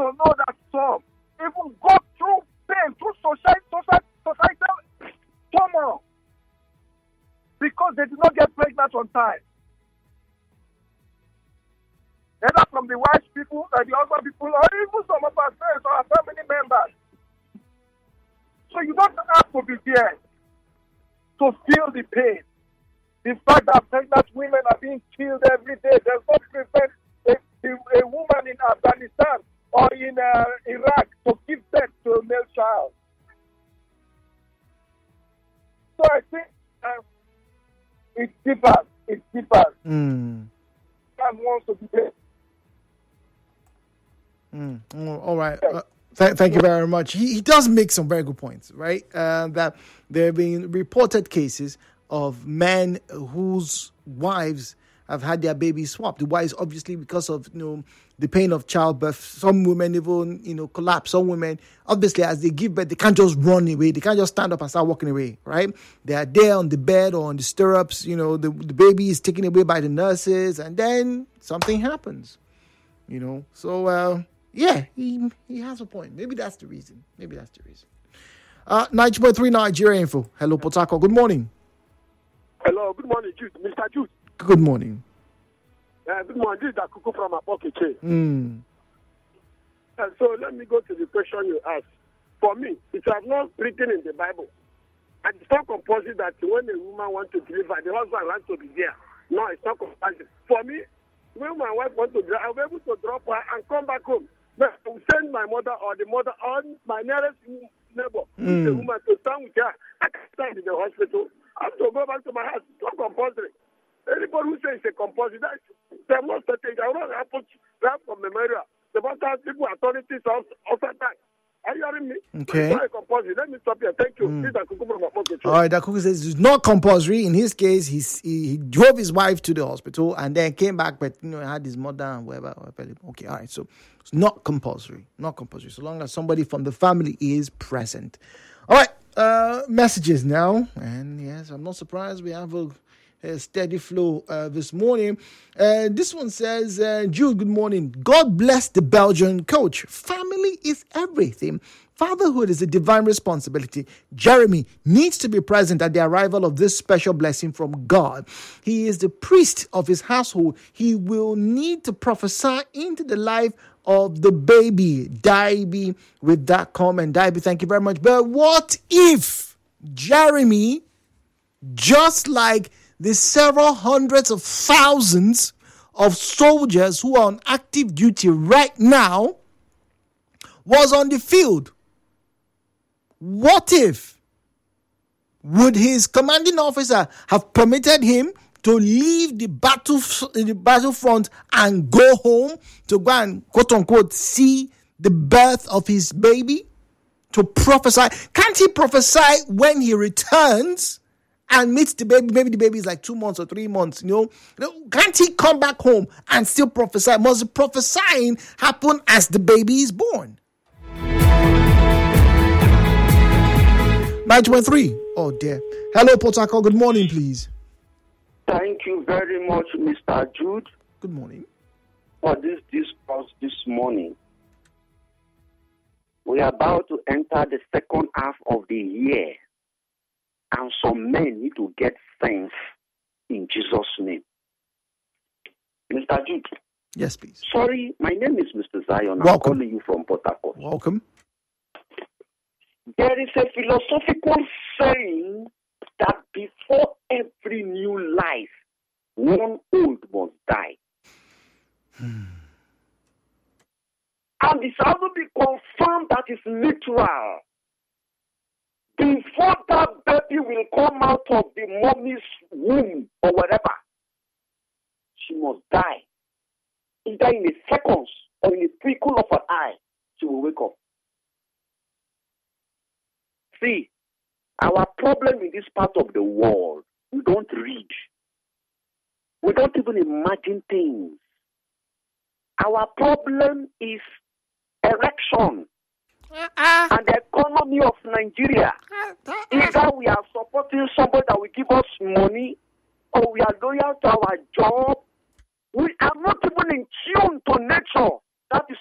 to know that some even go through pain, through societal turmoil, because they did not get pregnant on time. Either from the white people, or the other people, or even some of our friends or our family members. So you don't have to be there to feel the pain. The fact that pregnant women are being killed every day does not prevent a woman in Afghanistan or in Iraq to give birth to a male child. So I think it's different. It's different. Man wants to be there. All right. Thank you very much. He does make some very good points, right? That there have been reported cases of men whose wives have had their babies swapped. The wives, obviously, because of the pain of childbirth. Some women even collapse. Some women, obviously, as they give birth, they can't just run away. They can't just stand up and start walking away, right? They are there on the bed or on the stirrups. The baby is taken away by the nurses, and then something happens. So. Yeah, he has a point. Maybe that's the reason. 90.3 Nigeria Info. Hello, Potako. Good morning. Hello, good morning, Jude. Mr. Jude. Good morning. Good morning. This is Dakuku from Apokeche. So let me go to the question you asked. For me, it was not written in the Bible. And it's not compulsory that when a woman wants to deliver, the husband wants to be there. No, it's not compulsory. For me, when my wife wants to drive, I'll be able to drop her and come back home. But I will send my mother or the mother or my nearest neighbor, the woman, to stand with her. I can stand in the hospital. I have to go back to my house. It's not compulsory. Anybody who says it's a compulsory, they're not certain. I don't have to grab from memorial. The matter people, authorities, also that. Are you hearing me? Okay. It's not compulsory. Let me stop here. Thank you. This is Dakuku from Apokeche. All right, Dakuku says it's not compulsory. In his case, he drove his wife to the hospital and then came back, but had his mother and whatever. Okay, all right. So it's not compulsory. Not compulsory. So long as somebody from the family is present. All right. Messages now, and yes, I'm not surprised we have a steady flow this morning. This one says, Jude, good morning. God bless the Belgian coach. Family is everything. Fatherhood is a divine responsibility. Jeremy needs to be present at the arrival of this special blessing from God. He is the priest of his household. He will need to prophesy into the life of the baby. Daibi with that comment. Daibi, thank you very much. But what if Jeremy, just like the several hundreds of thousands of soldiers who are on active duty right now, was on the field? What if? Would his commanding officer have permitted him to leave the battlefront and go home to go and, quote unquote, see the birth of his baby? To prophesy? Can't he prophesy when he returns and meets the baby? Maybe the baby is like 2 months or 3 months, Can't he come back home and still prophesy? Must the prophesying happen as the baby is born? 923. Oh dear. Hello, Potako. Good morning, please. Thank you very much, Mr. Jude. Good morning. For this discourse this morning. We are about to enter the second half of the year. And some men need to get sense in Jesus' name. Mr. Jude. Yes, please. Sorry, my name is Mr. Zion. Welcome. I'm calling you from Port Harcourt. Welcome. There is a philosophical saying that before every new life, one old must die. And it's also be confirmed that it's literal. Before that baby will come out of the mommy's womb or whatever, she must die. Either in a second or in a twinkle of an eye, she will wake up. See, our problem in this part of the world, we don't read. We don't even imagine things. Our problem is erection and the economy of Nigeria. Either we are supporting somebody that will give us money or we are loyal to our job. We are not even in tune to nature. That is